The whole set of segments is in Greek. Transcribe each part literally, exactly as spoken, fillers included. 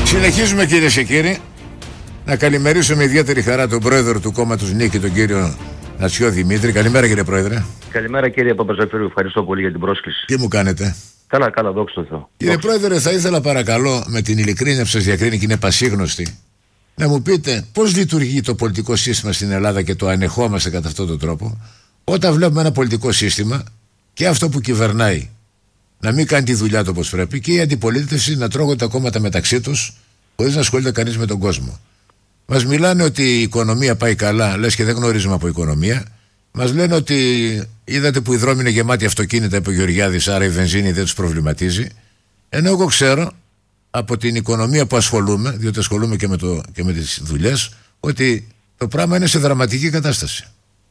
Συνεχίζουμε, κυρίες και κύριοι. Να καλημερίσω με ιδιαίτερη χαρά τον πρόεδρο του κόμματος Νίκη, τον κύριο Νατσιό Δημήτρη. Καλημέρα, κύριε πρόεδρε. Καλημέρα, κύριε Παπαζαφύριου. Ευχαριστώ πολύ για την πρόσκληση. Τι μου κάνετε? Καλά, καλά, δόξα τω Θεώ. Κύριε δόξα. πρόεδρε, θα ήθελα παρακαλώ, με την ειλικρίνεια που σας διακρίνει και είναι πασίγνωστη, να μου πείτε πώς λειτουργεί το πολιτικό σύστημα στην Ελλάδα και το ανεχόμαστε κατά αυτόν τον τρόπο, όταν βλέπουμε ένα πολιτικό σύστημα και αυτό που κυβερνάει να μην κάνει τη δουλειά του όπως πρέπει και η αντιπολίτευση να τρώγονται τα κόμματα μεταξύ τους χωρίς να ασχολείται κανείς με τον κόσμο. Μας μιλάνε ότι η οικονομία πάει καλά, λες και δεν γνωρίζουμε από οικονομία. Μας λένε ότι είδατε που οι δρόμοι είναι γεμάτοι αυτοκίνητα, είπε ο Γεωργιάδης, άρα η βενζίνη δεν τους προβληματίζει. Ενώ εγώ ξέρω από την οικονομία που ασχολούμαι, διότι ασχολούμαι και με, το, και με τις δουλειές, ότι το πράγμα είναι σε δραματική κατάσταση.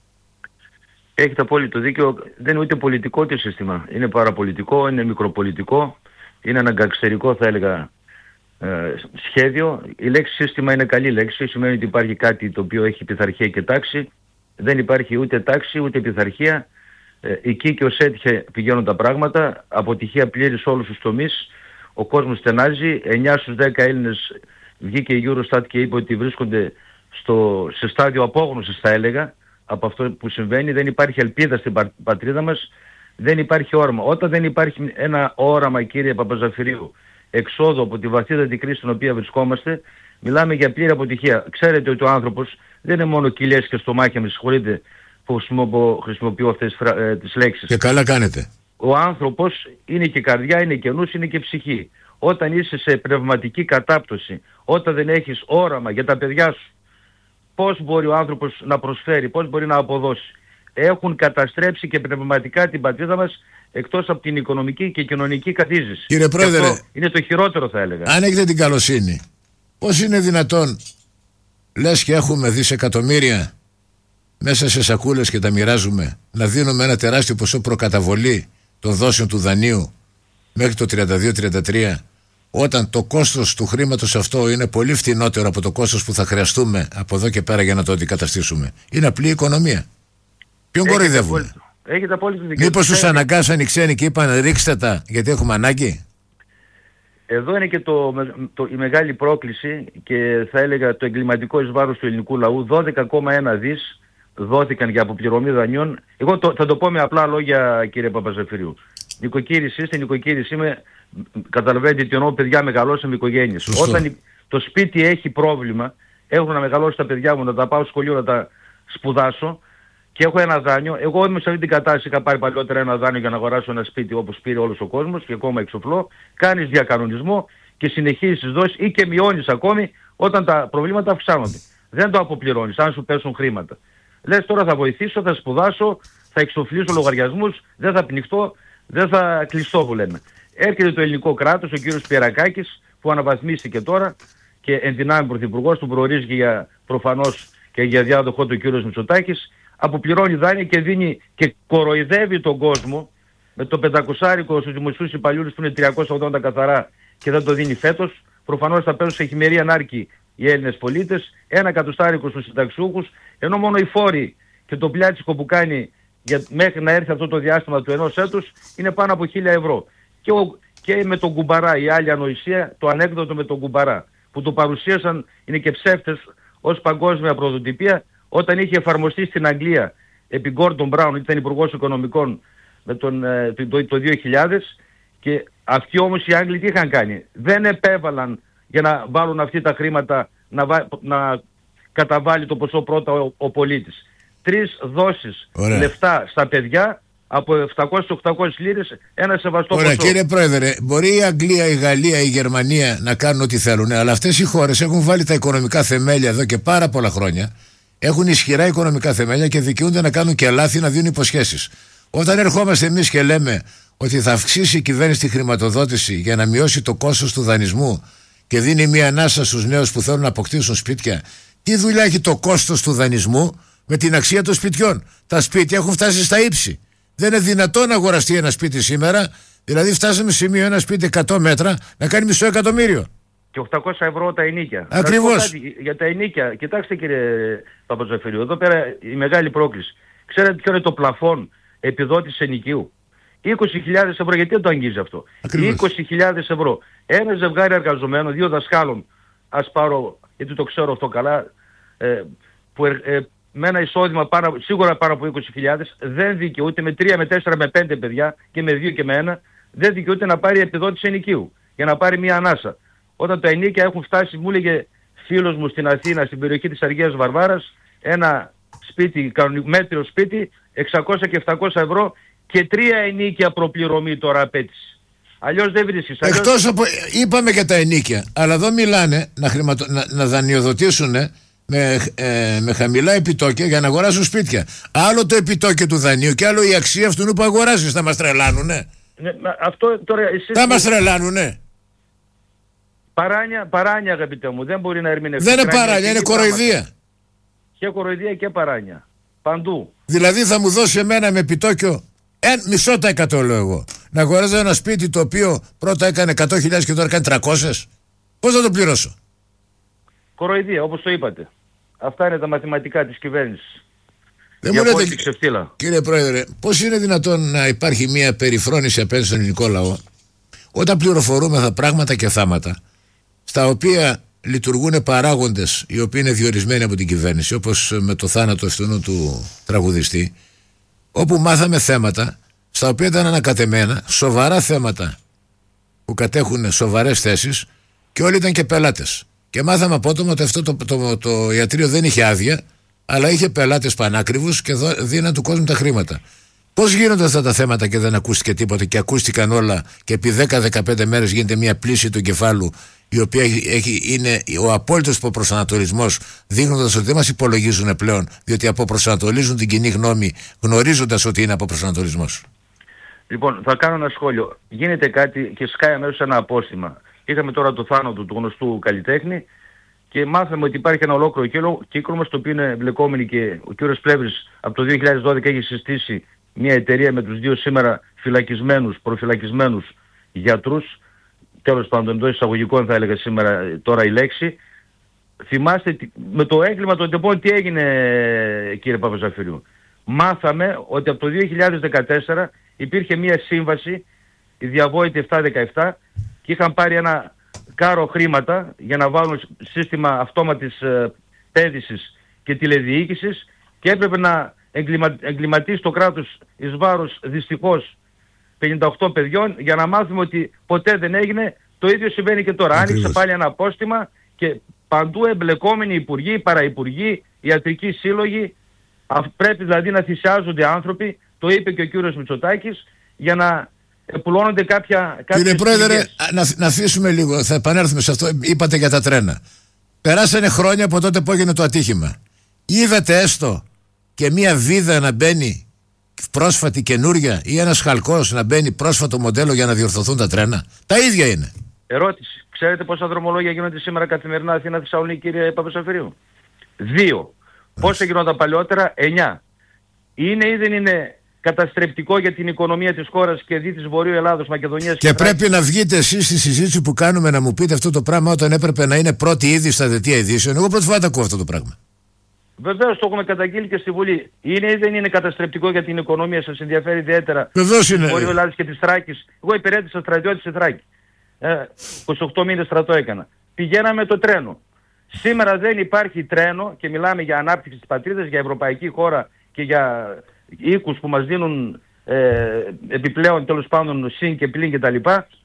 Έχετε απόλυτο δίκιο. Δεν είναι ούτε πολιτικό το σύστημα. Είναι παραπολιτικό, είναι μικροπολιτικό, είναι αναγκαξτερικό, θα έλεγα, ε, σχέδιο. Η λέξη σύστημα είναι καλή λέξη. Σημαίνει ότι υπάρχει κάτι το οποίο έχει πειθαρχία και τάξη. Δεν υπάρχει ούτε τάξη ούτε πειθαρχία. Ε, εκεί και ως έτυχε πηγαίνουν τα πράγματα. Αποτυχία πλήρη σε όλους τους τομείς. Ο κόσμος στενάζει. εννιά στους δέκα Έλληνες βγήκε η Eurostat και είπε ότι βρίσκονται στο, σε στάδιο απόγνωσης, θα έλεγα, από αυτό που συμβαίνει. Δεν υπάρχει ελπίδα στην πα, πατρίδα μας. Δεν υπάρχει όραμα. Όταν δεν υπάρχει ένα όραμα, κύριε Παπαζαφυρίου, εξόδου από τη βαθύτατη κρίση στην οποία βρισκόμαστε, μιλάμε για πλήρη αποτυχία. Ξέρετε ότι ο άνθρωπος δεν είναι μόνο κοιλιές και στομάχια, με συγχωρείτε που χρησιμοποιώ, χρησιμοποιώ αυτές τις, φρα, ε, τις λέξεις. Και καλά κάνετε. Ο άνθρωπος είναι και καρδιά, είναι και νους, είναι και ψυχή. Όταν είσαι σε πνευματική κατάπτωση, όταν δεν έχεις όραμα για τα παιδιά σου, πώς μπορεί ο άνθρωπος να προσφέρει, πώς μπορεί να αποδώσει? Έχουν καταστρέψει και πνευματικά την πατρίδα μας, εκτός από την οικονομική και κοινωνική καθίζηση. Κύριε πρόεδρε, αυτό είναι το χειρότερο, θα έλεγα. Αν έχετε την καλοσύνη, πώς είναι δυνατόν, λες και έχουμε δισεκατομμύρια μέσα σε σακούλες και τα μοιράζουμε, να δίνουμε ένα τεράστιο ποσό προκαταβολή των δόσεων του δανείου μέχρι το τριάντα δύο τριάντα τρία, όταν το κόστος του χρήματος αυτό είναι πολύ φτηνότερο από το κόστος που θα χρειαστούμε από εδώ και πέρα για να το αντικαταστήσουμε? Είναι απλή οικονομία. Ποιον κοροϊδεύουμε? Έχετε απόλυτο δίκιο. Μήπως τους αναγκάσαν οι ξένοι και είπαν ρίξτε τα γιατί έχουμε ανάγκη? Εδώ είναι και το, το, η μεγάλη πρόκληση και θα έλεγα το εγκληματικό εις βάρος του ελληνικού λαού. δώδεκα κόμμα ένα δις δόθηκαν για αποπληρωμή δανειών. Εγώ το, θα το πω με απλά λόγια, κύριε Παπαζαφυρίου. Νοικοκύρης είστε, νοικοκύρης είμαι. Καταλαβαίνετε τι εννοώ, παιδιά, μεγαλώσαμε οικογένειες. Σωστό. Όταν το σπίτι έχει πρόβλημα, έχω να μεγαλώσω τα παιδιά μου, να τα πάω στο σχολείο, να τα σπουδάσω και έχω ένα δάνειο. Εγώ είμαι σε αυτή την κατάσταση, είχα πάρει παλιότερα ένα δάνειο για να αγοράσω ένα σπίτι όπως πήρε όλος ο κόσμος και ακόμα εξοφλώ. Κάνεις διακανονισμό και συνεχίζεις τις δόσεις ή και μειώνεις ακόμη όταν τα προβλήματα αυξάνονται. Δεν το αποπληρώνεις αν σου πέσουν χρήματα. Λες τώρα θα βοηθήσω, θα σπουδάσω, θα εξοφλήσω λογαριασμούς, δεν θα πνιχτώ, δεν θα κλειστώ που λέμε. Έρχεται το ελληνικό κράτος, ο κύριος Πιερακάκης, που αναβαθμίστηκε τώρα και εν δυνάμει πρωθυπουργός, του προορίζει και για, προφανώς και για διάδοχο του κύριος Μητσοτάκης, αποπληρώνει δάνεια και δίνει και κοροϊδεύει τον κόσμο με το πεντακόσάρικο στους δημοσίους υπαλλήλους που είναι τριακόσια ογδόντα καθαρά και δεν το δίνει φέτος. Προφανώς θα παίρνουν σε χειμερή ανάρκη οι Έλληνες πολίτες, ένα εκατοστάρικο στους συνταξιούχους, ενώ μόνο οι φόροι και το πλιάτσικο που κάνει για, μέχρι να έρθει αυτό το διάστημα του ενός έτους είναι πάνω από χίλια ευρώ. Και, ο, και με τον Κουμπαρά, η άλλη ανοησία, το ανέκδοτο με τον Κουμπαρά, που το παρουσίασαν, είναι και ψεύτες, ως παγκόσμια πρωτοτυπία, όταν είχε εφαρμοστεί στην Αγγλία επί Γκόρντον Μπράουν, ήταν υπουργός οικονομικών με τον, ε, το, το, το δύο χιλιάδες, και αυτοί όμως οι Άγγλοι τι είχαν κάνει? Δεν επέβαλαν για να βάλουν αυτή τα χρήματα να, βα, να καταβάλει το ποσό πρώτα ο, ο πολίτης. Τρεις δόσεις Ωραία. λεφτά στα παιδιά από επτακόσιες οχτακόσιες λίρες, ένα σεβαστό Ωραία, ποσό. κύριε πρόεδρε, μπορεί η Αγγλία, η Γαλλία, η Γερμανία να κάνουν ό,τι θέλουν, αλλά αυτές οι χώρες έχουν βάλει τα οικονομικά θεμέλια εδώ και πάρα πολλά χρόνια. Έχουν ισχυρά οικονομικά θεμέλια και δικαιούνται να κάνουν και λάθη, να δίνουν υποσχέσεις. Όταν ερχόμαστε εμείς και λέμε ότι θα αυξήσει η κυβέρνηση τη χρηματοδότηση για να μειώσει το κόστος του δανεισμού και δίνει μια ανάσα στους νέους που θέλουν να αποκτήσουν σπίτια, τι δουλειά έχει το κόστος του δανεισμού με την αξία των σπιτιών? Τα σπίτια έχουν φτάσει στα ύψη. Δεν είναι δυνατόν να αγοραστεί ένα σπίτι σήμερα. Δηλαδή, φτάσαμε σημείο ένα σπίτι εκατό μέτρα να κάνει μισό εκατομμύριο. Και οχτακόσια ευρώ τα ενίκια. Ακριβώς. Για τα ενίκια, κοιτάξτε κύριε Παπαζαφυρίου, εδώ πέρα η μεγάλη πρόκληση. Ξέρετε ποιο είναι το πλαφόν επιδότησης ενοικίου? είκοσι χιλιάδες ευρώ. Γιατί δεν το αγγίζει αυτό? Ακριβώς. είκοσι χιλιάδες ευρώ. Ένα ζευγάρι εργαζομένων, δύο δασκάλων, ας πάρω, γιατί το ξέρω αυτό καλά, ε, που ε, ε, με ένα εισόδημα πάρα, σίγουρα πάνω από είκοσι χιλιάδες, δεν δικαιούται με τρία, με τέσσερα, με πέντε παιδιά και με δύο και με ένα, δεν δικαιούται να πάρει επιδότηση ενοικίου για να πάρει μια ανάσα. Όταν τα ενοίκια έχουν φτάσει, μου έλεγε φίλος μου στην Αθήνα, στην περιοχή της Αργίας Βαρβάρας, ένα σπίτι, μέτριο σπίτι, εξακόσια και επτακόσια ευρώ και τρία ενοίκια προπληρωμή τώρα απέτηση. Αλλιώς δεν βρίσκεις. Αλλιώς... Εκτός από, είπαμε και τα ενοίκια, αλλά εδώ μιλάνε να, χρηματο, να, να δανειοδοτήσουν με, ε, με χαμηλά επιτόκια για να αγοράσουν σπίτια. Άλλο το επιτόκιο του δανείου και άλλο η αξία αυτού που αγοράζεις. Θα μας τρελάνουνε. Ναι, αυτό τώρα εσείς... Θα μας τρελάνουνε. Παράνια, παράνια αγαπητέ μου, δεν μπορεί να ερμηνευτεί. Δεν είναι παράνια, είναι κοροϊδία. Και κοροϊδία και παράνια. Παντού. Δηλαδή θα μου δώσει εμένα με επιτόκιο εν, μισό τα εκατό λέω εγώ. Να αγοράζω ένα σπίτι το οποίο πρώτα έκανε εκατό χιλιάδες και τώρα κάνει τριακόσιες. Πώς θα το πληρώσω? Κοροϊδία, όπως το είπατε. Αυτά είναι τα μαθηματικά της κυβέρνησης. Δεν μου λέτε, κύριε Πρόεδρε, πώς είναι δυνατόν να υπάρχει μια περιφρόνηση απέναντι στον ελληνικό λαό όταν πληροφορούμε πράγματα και θάματα στα οποία λειτουργούν παράγοντες οι οποίοι είναι διορισμένοι από την κυβέρνηση, όπως με το θάνατο ευθυνού του τραγουδιστή, όπου μάθαμε θέματα στα οποία ήταν ανακατεμένα, σοβαρά θέματα που κατέχουν σοβαρές θέσεις και όλοι ήταν και πελάτες. Και μάθαμε απότομα ότι αυτό το, το, το, το ιατρείο δεν είχε άδεια, αλλά είχε πελάτες πανάκριβους και δίναν του κόσμου τα χρήματα. Πώς γίνονται αυτά τα θέματα και δεν ακούστηκε τίποτα και ακούστηκαν όλα και επί δέκα με δεκαπέντε μέρες γίνεται μια πλήση του κεφάλου η οποία έχει, είναι ο απόλυτος προσανατολισμός, δείχνοντας ότι δεν μας υπολογίζουν πλέον, διότι αποπροσανατολίζουν την κοινή γνώμη γνωρίζοντας ότι είναι αποπροσανατολισμός. Λοιπόν, θα κάνω ένα σχόλιο. Γίνεται κάτι και σκάει αμέσως ένα απόστημα. Είχαμε τώρα το θάνατο του γνωστού καλλιτέχνη και μάθαμε ότι υπάρχει ένα ολόκληρο κύκλωμα στο οποίο είναι εμπλεκόμενοι και ο κ. Πλεύρης από το δύο χιλιάδες δώδεκα έχει συστήσει μια εταιρεία με τους δύο σήμερα φυλακισμένους, προφυλακισμένους γιατρούς, τέλος πάντων εντός εισαγωγικών θα έλεγα σήμερα τώρα η λέξη. Θυμάστε με το έγκλημα των τεπών τι έγινε, κύριε Παπαζαφύριου? Μάθαμε ότι από το δύο χιλιάδες δεκατέσσερα υπήρχε μια σύμβαση, η διαβόητη επτακόσια δεκαεπτά, και είχαν πάρει ένα κάρο χρήματα για να βάλουν σύστημα αυτόματης ε, πέδησης και τηλεδιοίκησης και έπρεπε να εγκλημα, εγκληματίσει το κράτος εις βάρος δυστυχώς πενήντα οκτώ παιδιών, για να μάθουμε ότι ποτέ δεν έγινε. Το ίδιο συμβαίνει και τώρα. Ακριβώς. Άνοιξε πάλι ένα απόστημα και παντού εμπλεκόμενοι υπουργοί, παραυπουργοί, ιατρικοί σύλλογοι, πρέπει δηλαδή να θυσιάζονται άνθρωποι, το είπε και ο κύριος Μητσοτάκης, για να επουλώνονται κάποια... Κύριε Πρόεδρε, να, να αφήσουμε λίγο, θα επανέλθουμε σε αυτό. Είπατε για τα τρένα. Περάσανε χρόνια από τότε που έγινε το ατύχημα. Είδατε έστω και μία βίδα να μπαίνει πρόσφατη καινούρια ή ένας χαλκός να μπαίνει πρόσφατο μοντέλο για να διορθωθούν τα τρένα? Τα ίδια είναι. Ερώτηση. Ξέρετε πόσα δρομολόγια γίνονται σήμερα καθημερινά Αθήνα-Θεσσαλονίκη, κύριε Παπασαφυρίου? Δύο. Πόσα γινόταν παλαιότερα? Εννιά. Είναι ή δεν είναι καταστρεπτικό για την οικονομία της χώρας και δι της Βορείου Ελλάδος, Μακεδονίας και, και πρέπει να βγείτε εσείς στη συζήτηση που κάνουμε να μου πείτε αυτό το πράγμα όταν έπρεπε να είναι πρώτη είδη στα δελτία ειδήσεων. Εγώ πρώτη φορά τα ακούω αυτό το πράγμα. Βεβαίως το έχουμε καταγγείλει και στη Βουλή. Είναι ή δεν είναι καταστρεπτικό για την οικονομία? Σας ενδιαφέρει ιδιαίτερα? Βεβαίως είναι. Βορείου Ελλάδος και της Θράκης. Εγώ υπηρέτησα στρατιώτη στη Θράκη. Ε, είκοσι οκτώ μήνες στρατό έκανα. Πηγαίναμε το τρένο. Σήμερα δεν υπάρχει τρένο και μιλάμε για ανάπτυξη της πατρίδας, για ευρωπαϊκή χώρα και για οίκους που μας δίνουν ε, επιπλέον τέλος πάντων συν και πλήν κτλ.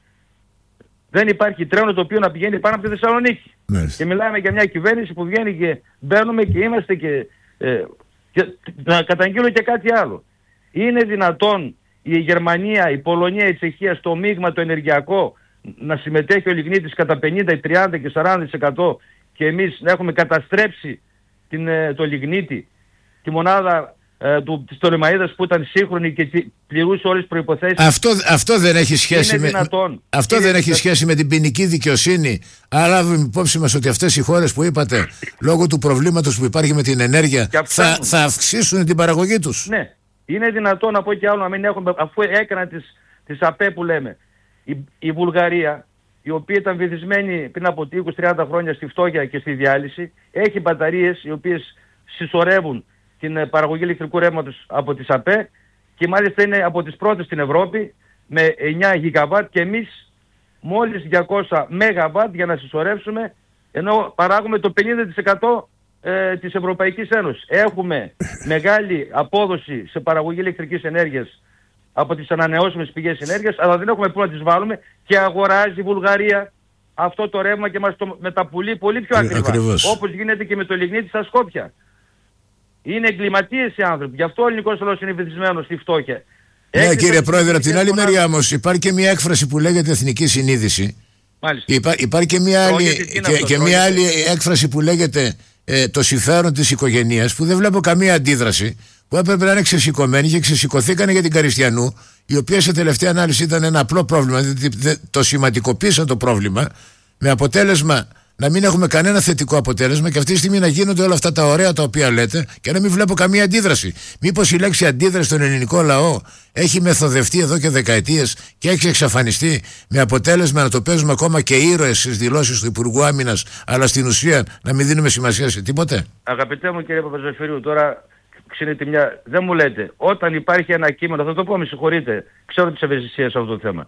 Δεν υπάρχει τρένο το οποίο να πηγαίνει πάνω από τη Θεσσαλονίκη. Μάλιστα. Και μιλάμε για μια κυβέρνηση που βγαίνει και μπαίνουμε και είμαστε και, ε, και να καταγγείλω και κάτι άλλο. Είναι δυνατόν η Γερμανία, η Πολωνία, η Τσεχία στο μείγμα το ενεργειακό να συμμετέχει ο λιγνίτης κατά πενήντα, τριάντα και σαράντα τοις εκατό και εμείς να έχουμε καταστρέψει την, το λιγνίτη, τη μονάδα ε, του, της Τολεμαΐδας που ήταν σύγχρονη και πληρούσε όλες τις προϋποθέσεις? Αυτό, αυτό δεν έχει σχέση, με, αυτό είναι δεν έχει δυνατόν. σχέση με την ποινική δικαιοσύνη. Αλλά λάβουμε υπόψη μας ότι αυτές οι χώρες που είπατε, λόγω του προβλήματος που υπάρχει με την ενέργεια, θα, θα αυξήσουν την παραγωγή τους. Ναι. Είναι δυνατόν να πω και άλλο να μην έχουμε, αφού έκανα τις, τις ΑΠΕ που λέμε. Η, η Βουλγαρία, η οποία ήταν βυθισμένη πριν από είκοσι τριάντα χρόνια στη φτώχεια και στη διάλυση, έχει μπαταρίες οι οποίες συσσωρεύουν την παραγωγή ηλεκτρικού ρεύματος από τις ΑΠΕ και μάλιστα είναι από τις πρώτες στην Ευρώπη με εννιά γιγαβάτ και εμείς μόλις διακόσια μεγαβάτ για να συσσωρεύσουμε, ενώ παράγουμε το πενήντα τοις εκατό ε, της Ευρωπαϊκής Ένωσης. Έχουμε μεγάλη απόδοση σε παραγωγή ηλεκτρικής ενέργειας από τις ανανεώσιμες πηγές ενέργειας, αλλά δεν έχουμε πού να τις βάλουμε και αγοράζει η Βουλγαρία αυτό το ρεύμα και μας το μεταπουλεί πολύ πιο ακριβά. Ακριβώς. Όπως γίνεται και με το λιγνίτη στα Σκόπια. Είναι εγκληματίες οι άνθρωποι. Γι' αυτό ο ελληνικός λαός είναι βυθισμένος στη φτώχεια. Ναι, Έχει κύριε Πρόεδρε, από την άλλη μονάδες... μεριά όμως υπάρχει και μια έκφραση που λέγεται εθνική συνείδηση. Μάλιστα. Υπά, υπάρχει και μια άλλη, Τρώγεται, και, αυτό, και μια άλλη έκφραση που λέγεται ε, το συμφέρον της οικογένειας, που δεν βλέπω καμία αντίδραση, που έπρεπε να είναι ξεσηκωμένοι και ξεσηκωθήκανε για την Καριστιανού, η οποία σε τελευταία ανάλυση ήταν ένα απλό πρόβλημα. Δηλαδή το σημαντικοποίησαν το πρόβλημα, με αποτέλεσμα να μην έχουμε κανένα θετικό αποτέλεσμα και αυτή τη στιγμή να γίνονται όλα αυτά τα ωραία τα οποία λέτε και να μην βλέπω καμία αντίδραση. Μήπως η λέξη αντίδραση στον ελληνικό λαό έχει μεθοδευτεί εδώ και δεκαετίες και έχει εξαφανιστεί, με αποτέλεσμα να το παίζουμε ακόμα και ήρωες στις δηλώσεις του Υπουργού Άμυνας, αλλά στην ουσία να μην δίνουμε σημασία σε τίποτε? Αγαπητέ μου κύριε Παπαζαφυρίου, τώρα ξέρετε μια... δεν μου λέτε, όταν υπάρχει ένα κείμενο, θα το πω, με συγχωρείτε, ξέρω τις ευαισθησίες σε αυτό το θέμα.